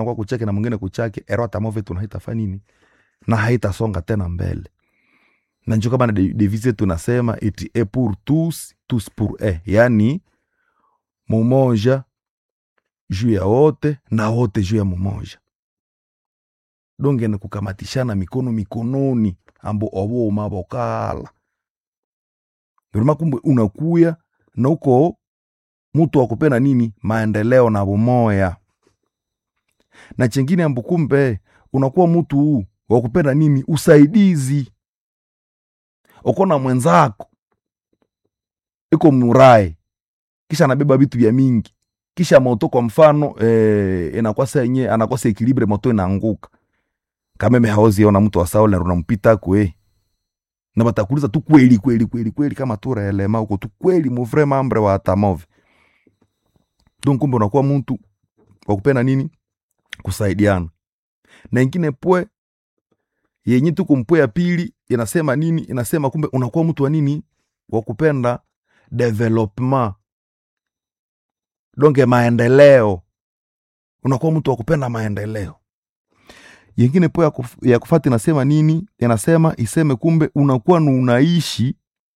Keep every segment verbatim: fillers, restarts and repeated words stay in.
kwa kucheke na mwingine kuchake, ero atamove tunaita nini na haitasonga tena mbele. Na njoo kama na devise tunasema eti e pour tous, tous pour e, yani mumoja juu ya wote na wote juu ya mumoja. Donge ni kukamatishana mikono mikononi ambo obo mabokala. Ndio kumbe unakuya na uko mtu wakupenda nini maendeleo na bumoya. Na chengine ambo kumbe unakuwa mtu huu wakupenda nini usaidizi. Uko na mwenzako iko murai kisha anabeba vitu vya mingi, kisha moto kwa mfano eh, inakuwa sasa yenyewe anakuwa sa equilibre, moto inaanguka kama mimi haozi ona mtu wa sawa unampita kwe na batakuliza tu kweli kweli kweli kweli kama tu relema uko tu kweli mu vrai membre wa atamove. Donc kumbe unakuwa mtu wa kupenda nini kusaidiana. Na ingine pwe yenye tu kumpwe ya pili inasema nini, inasema kumbe unakuwa mtu wa nini wa kupenda development, donc maendeleo. Unakuwa mtu wa kupenda maendeleo. Yengine po ya, kuf, ya kufati inasema nini, inasema iseme kumbe unakuwa na unaishi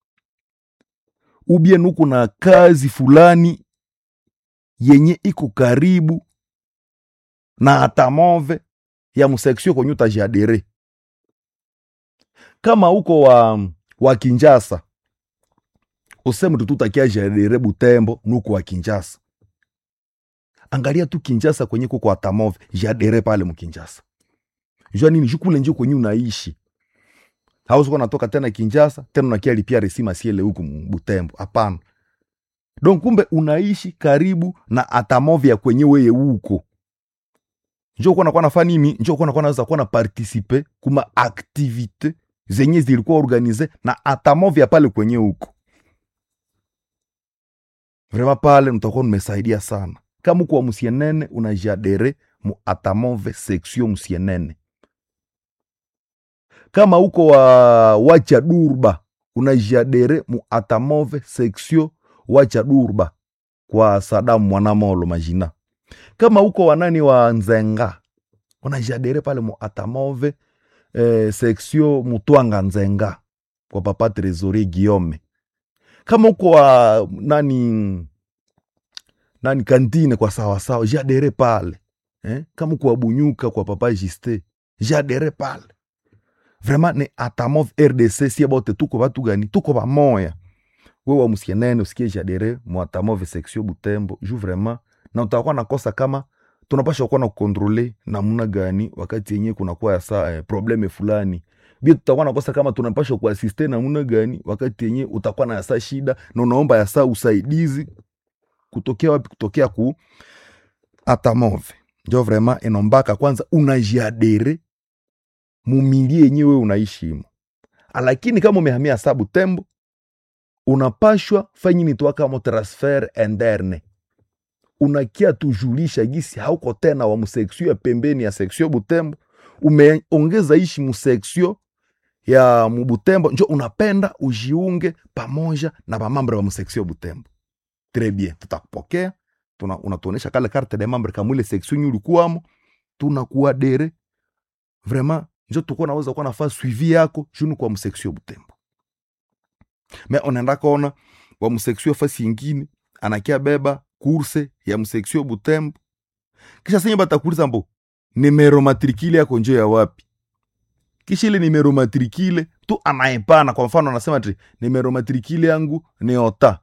ubie nuku na kazi fulani yenye iko karibu na atamove ya museksio kwenye utajadere. Kama uko wa, wa Kinshasa useme tututakia jadere Butembo nuku wa Kinshasa, angalia tu Kinshasa kwenye kuko atamove jadere pale mu Kinshasa. Jua nini jukule njoo kwenye unaishi. Hauzo kwa natoka tena Kinshasa tena unakia lipia resima siele huku Butembo. Hapana. Donc kumbe unaishi karibu na atamove ya kwenye wewe huko. Njoo kwa nakuwa nafanya nini? Njoo kwa nakuwa naweza kuwa na participer kuma activite zenye zilikuwa organize na atamove ya pale kwenye huko. Vraiment pale mtakuwa mmesaidia sana. Kama uko wa Musienene unajadere mu atamove section Musienene. Kama uko wa wacha Durba unajadere mu atamove section wacha Durba kwa Sadamu Mwanamolo majina. Kama uko wanani wa Nzenga unajadere pale mu atamove eh, section Mutwanga Nzenga kwa Papa Trésorier Guillaume. Kama uko wa nani nani kantine kwa sawa sawa jadere pale. Eh? Kama uko wa Bunyuka kwa Papa Juste jadere pale. Vraiment ne atamove R D C si abote tuko batu gani tuko ba moya. Wewe wa Musienene usikie jadere mu atamove section Butembo ju vraiment na utakuwa nakosa kama tunapaswa kuwa na contrôler namna gani wakati yenyewe kuna kuwa sa eh, probleme fulani. Bia tutakuwa nakosa kama tunapaswa kuassiste namna gani wakati yenyewe utakuwa na sa shida na unaomba ya sa usaidizi kutokea wapi, kutokea ku atamove. Ndio vraiment inombaka kwanza unajiadere mumilie yenyewe unaishi himo. Lakini kama umehamia sa Butembo unapashwa fanyi nitoa kama transfer interne. Unakia tujulisha gisi hauko tena wa museksio ya pembeni ya seksio Butembo, umeongeza ishi museksio ya Mubutembo, njo unapenda ujiunge pamoja na bamambre wa museksio Butembo. Très bien, tutakupokea, tuna unatuonesha kale carte de membre kama ile seksio nyu ulikuwamo, tunakuadere. Vraiment njo tuko naweza kuwa nafaa suivi yako junu kwa museksio Butembo. Mais onaenda kona wa museksio fasi nyingine anakia beba kurse ya museksio Butembo, kisha senye batakuliza mbo numero matricule yako njo ya wapi. Kisha ile numero matricule tu anaepana, kwa mfano anasema ati numero matricule yangu ni ota.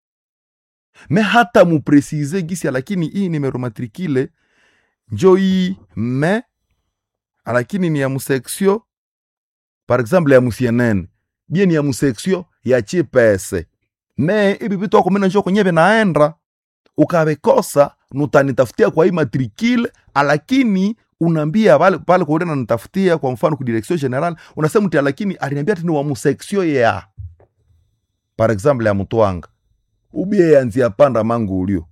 Me hata mu preciser gisi, lakini hii numero matricule njo hii me lakini ni ya museksio par exemple ya Musienene, bien ni ya museksio ya G P S. Me ibi bitu wako mena njo kwenye naendra ukabekosa nutanitafutia kwa hii matricule, lakini unambia pale pale kwa ule nitafutia kwa mfano ku direction general unasema mti, lakini aliniambia ati ni wa museksio ya par exemple ya Mutwanga ubie yanzia panda mangu ulio.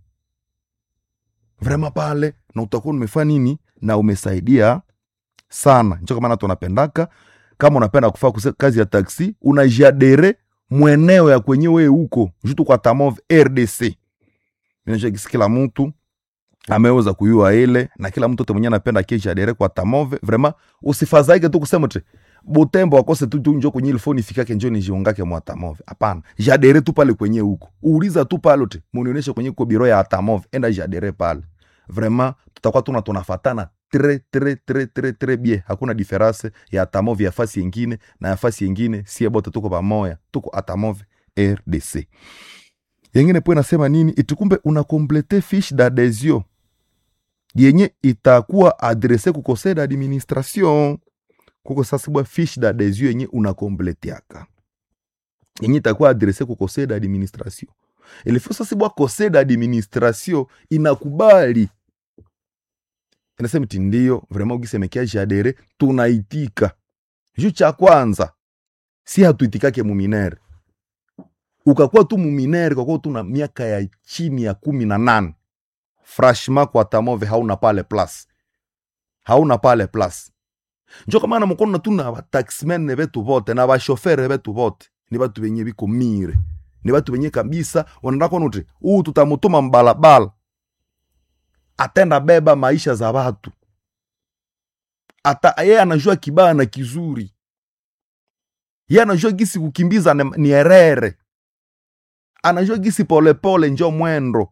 Vraiment pale na utakuwa umefanya nini na umesaidia sana. Ndio kama tunapendaka kama unapenda kufanya kazi ya taxi unajadere mweneo ya kwenye wewe huko jutu kwa atamove R D C. Ninaje kila mtu ameweza kuyua ile, na kila mtu mwenye anapenda kesha dere kwa Atamove. Vraiment usifadhaike tu kusema tu Butembo akose tu tu njoo kwenye ile phone ifikake njoo nijiongake mwa Atamove. Hapana, jadere tu pale kwenye huko, uuliza tu pale tu munionyeshe kwenye kwa biro ya Atamove, enda jadere pale. Vraiment tutakuwa tuna tunafatana tre tre tre tre tre bien. Hakuna difference ya Atamove ya fasi nyingine na ya fasi nyingine, si bote tuko pamoja, tuko Atamove R D C. Yengine po nasema nini? Itukumbe una complete fiche d'adhesion yenye itakuwa adrese ku conseil d'administration. Kuko sasa bwa fiche d'adhesion yenye una complete yaka, yenye itakuwa adrese ku conseil d'administration. Ile faut sasa bwa conseil d'administration inakubali, inasema ndio vraiment ukisemekea jadere tunaitika. Juu cha kwanza si hatuitikake muminere. Ukakuwa tu muminere kwa kuwa tuna miaka ya chini ya kumi na nane, franchement kwa Atamove hauna pale plus. Hauna pale plus. Njo kama na mkono na tuna ba taxmen ne betu vote na ba chauffeur betu vote. Ni batu benye biko mire. Ni batu benye kabisa wanaenda kwa nuti. Uu tutamutuma mbalabala. Atenda beba maisha za watu. Ata yeye anajua kibaya na kizuri. Yeye anajua gisi kukimbiza ni erere. Anajua gisi pole pole njo mwendo.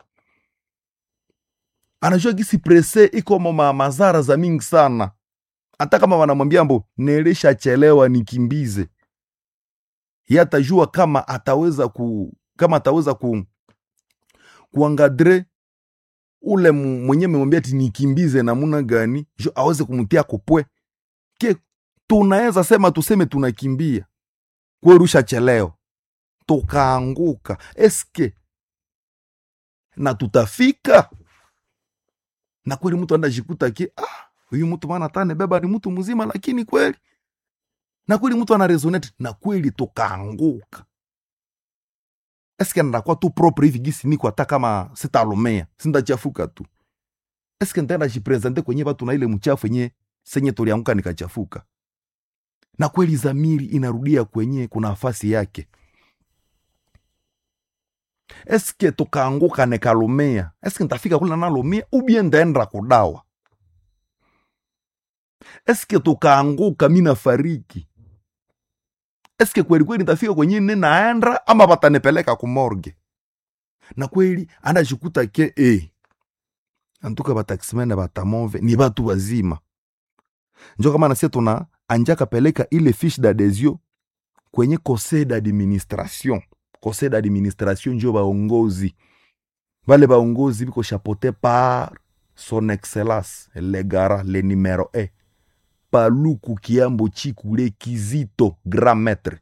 Anajua gisi presse iko mama mazara za mingi sana. Hata kama wanamwambia mbo nelisha chelewa nikimbize, yeye atajua kama ataweza ku kama ataweza ku kuangadre ule mwenye memwambia ati nikimbize namuna gani, jo aweze kumtia kopwe ke tunaweza sema tuseme tunakimbia kwerusha cheleo tukaanguka, eske na tutafika? Na kweli mtu anajikuta ki ah, huyu mtu maana tane beba ni mtu mzima, lakini kweli na kweli mtu ana resonate na kweli tukaanguka. Eske ndakuwa tu propre hivi gisi niko hata kama sitalomea sindachafuka tu? Eske nitaenda jipresente kwenye watu na ile mchafu yenye senye tulianguka nikachafuka? Na kweli zamiri inarudia kwenye kuna nafasi yake. Eske tukaanguka nikalomea, eske nitafika kula nalomea ubie ndaenda kudawa? Eske tukaanguka mina fariki, eske kweli kweli nitafika kwenye ninaenda ama batanipeleka ku morgue? Na kweli anajikuta ke eh antuka bataximene na Batamove ni batu wazima. Njo kama nasi tuna anjaka peleka ile fiche d'adhesion kwenye conseil d'administration. Conseil d'administration njo baongozi. Vale baongozi biko chapeauté par son excellence le gara le numéro un Paluku Kiambo Chikule Kizito grand maître.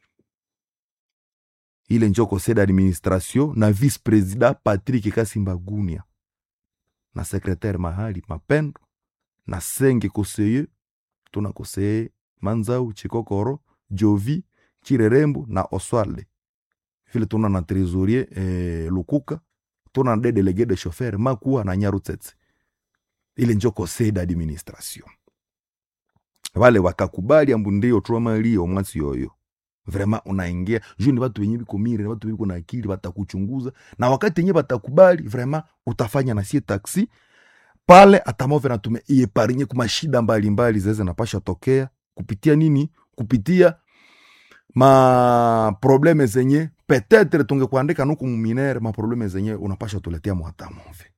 Ile njo conseil d'administration na vice-président Patrick Kasimbagunia na secrétaire Mahali Mapendo na senge conseiller tuna conseiller Manzau Chikokoro Jovi Chirerembo na Oswalde. Vile tuna na trésorier eh, Lukuka, tuna de délégué de chauffeur Makua na Nyarutsetse. Ile njo conseil d'administration. Wale wakakubali ambu ndio trauma lio mwasi yoyo. Vraiment unaingia, juu ni watu wenye biko mire, ni watu biko na akili, watakuchunguza. Na wakati yenye watakubali, vraiment utafanya na sie taxi. Pale Atamove na tume ieparinye kuma shida mbali mbali zeze na pasha tokea. Kupitia nini? Kupitia ma probleme zenye peut-être tunge kuandika nuku muminere, ma probleme zenye unapasha tuletea mu Atamove.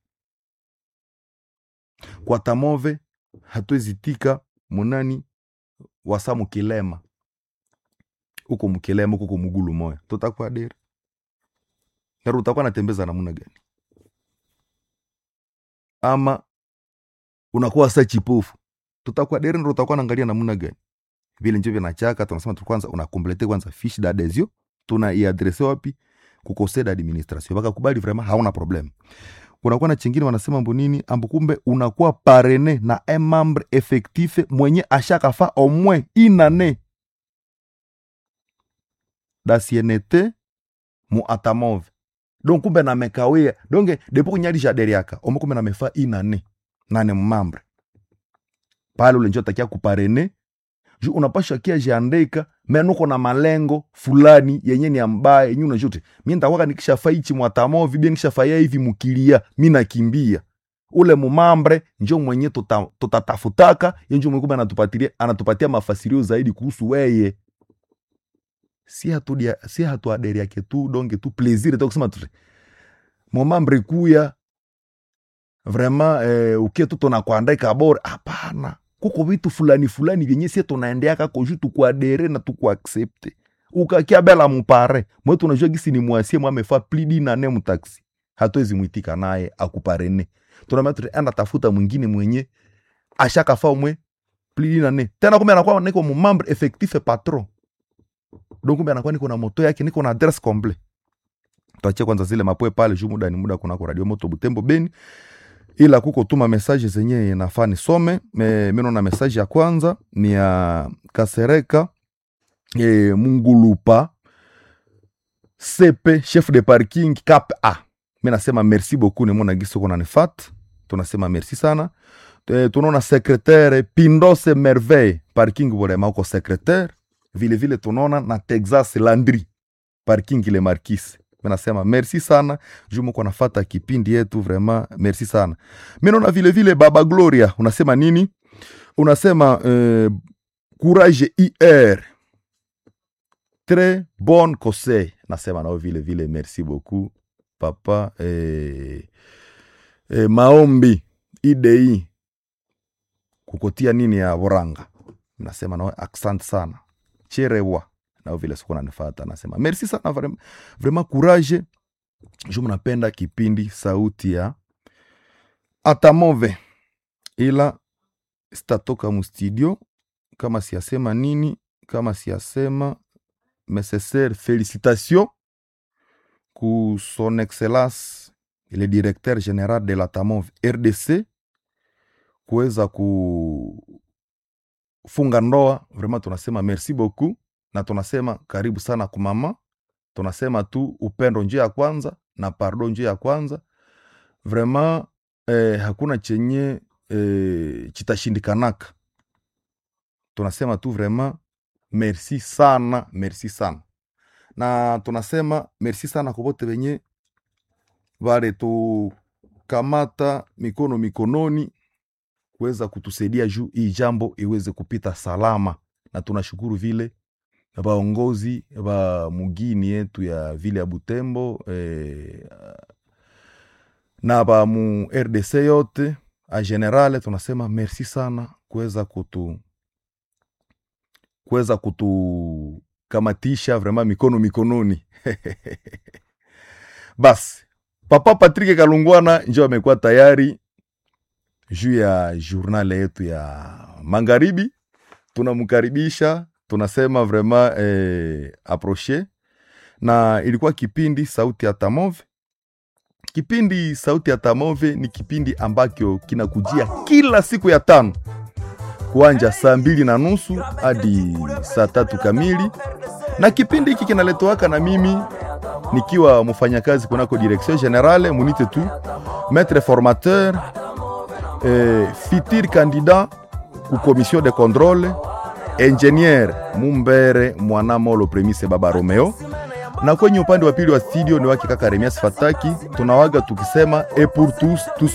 Kwa Atamove hatuezitika munani wasa mukilema. Uko mukilema, uko mugulu moya. Tutakuwa deri. Nero utakuwa natembeza namuna gani? Ama unakuwa sa chipofu. Tutakuwa deri nero utakuwa naangalia namuna gani? Vile njovya na chaka, tunasema tu kwanza unakomplete kwanza fiche d'adhesion, tuna iadrese wapi? Ku conseil d'administration. Baka kubali vraiment hauna problem. Unakuwa na chingine wanasema mbo nini? Ambu kumbe unakuwa parrainé na un membre effectif mwenye ashaka fa au moins une année d'ancienneté mu Atamove. Donc kumbe na mekawia. Donc depuis kunyali jaderi yaka, omo kumbe na mefa une année nane membre. Pale ule njota kia kuparrainé. Ju unapasha kia jiandika menuko na malengo fulani yenye ni ambaye yenye unajote. Mimi nitakuwa nikisha faichi mu Atamove, bien nikisha faya hivi mukilia, mimi nakimbia. ule mumambre njo mwenye tuta, tutatafutaka yenjo mwenye anatupatia anatupatia mafasirio zaidi kuhusu weye. Si hatu dia, si hatu aderi yake tu donge tu plaisir tu kusema tu mumambre kuya vraiment eh, ukie tu tunakuandaika bora. Hapana, kuko vitu fulani fulani vyenye sie tunaendeaka koju tukuadere na tukuaccepte. Ukakia bela mupare mwe tunajua gisi ni mwasie mwa amefa plidi na ne mutaxi, hatuwezi mwitika naye akuparene. Tunamatu enda tafuta mwingine mwenye ashaka fa mwe plidi na ne tena, kumbe anakuwa niko membre effectif patron, donc kumbe anakuwa niko na moto yake, niko na adresse complet. Tuache kwanza zile mapoe pale juu muda ni muda, kuna kwa radio Moto Butembo Beni, ila kuko tuma message zenye nafaa nisome. Me, mimi na message ya kwanza ni ya Kasereka e, Mungulupa C P chef de parking Cap A. Mimi nasema merci beaucoup, ni mwana giso kuna nifat, tunasema merci sana. E, tunaona secrétaire Pindose Merveille parking bole mako secrétaire, vile vile tunaona na Texas Landry parking le Marquis. Mimi nasema merci sana jumu kwa nafata kipindi yetu, vraiment merci sana. Mimi naona vile vile Baba Gloria unasema nini? Unasema euh, courage I R, très bon conseil. Nasema nao vile vile merci beaucoup papa. eh, eh, maombi I D I kukotia nini ya Boranga, nasema nao accent sana. Cherewa nao vile siko nanifuata, nasema merci sana, vraiment vraiment courage. Je mnapenda kipindi sauti ya Atamove, ila sitatoka mu studio kama siyasema nini, kama siyasema nécessaire félicitations ku son excellence le directeur général de la Tamov R D C kuweza kufunga ndoa. Vraiment tunasema merci beaucoup na tunasema karibu sana kumama. Tunasema tu upendo njia ya kwanza na pardon njia ya kwanza. Vraiment eh, hakuna chenye eh, chitashindikanaka. Tunasema tu vraiment merci sana, merci sana. Na tunasema merci sana kwa wote wenye wale tu kamata mikono mikononi kuweza kutusaidia juu hii jambo iweze kupita salama. Na tunashukuru vile baongozi ba mugini yetu ya vile ya Butembo eh, na ba mu R D C yote a generale, tunasema merci sana kuweza kutu kuweza kutu kamatisha vraiment mikono mikononi. Bas Papa Patrick Kalungwana njoo amekuwa tayari juu ya journal yetu ya Magharibi. Tunamkaribisha, tunasema vraiment eh, approcher. Na ilikuwa kipindi sauti ya Tamove. Kipindi sauti ya Tamove ni kipindi ambacho kinakujia kila siku ya tano kuanja saa mbili na nusu hadi saa tatu kamili. Na kipindi hiki kinaletowaka na mimi nikiwa mfanyakazi kunako direction generale, munite tu maître formateur eh, futur candidat ku commission de contrôle, ingénieur Mumbere Mwanamolo Premise Baba Romeo. Na kwenye upande wa pili wa studio ni waki kaka Remias Fataki. Tunawaga tukisema et pour tous tous